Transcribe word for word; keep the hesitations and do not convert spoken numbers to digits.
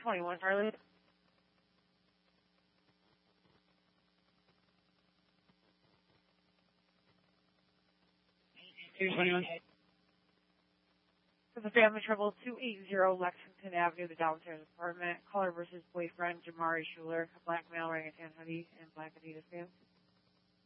twenty-one, Charlie. two twenty-one. For the family trouble, two eighty Lexington Avenue, the downstairs apartment. Caller versus boyfriend, Jamari Schuler, a black male, orangutan hoodie, and black Adidas pants.